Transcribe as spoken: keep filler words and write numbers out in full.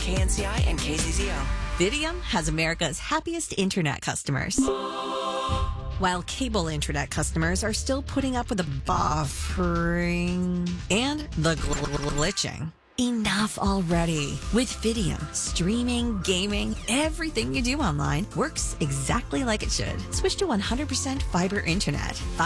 K N C I and K Z Z O. Fidium has America's happiest internet customers. While cable internet customers are still putting up with the buffering and the gl- glitching. Enough already. With Fidium, streaming, gaming, everything you do online works exactly like it should. Switch to one hundred percent fiber internet.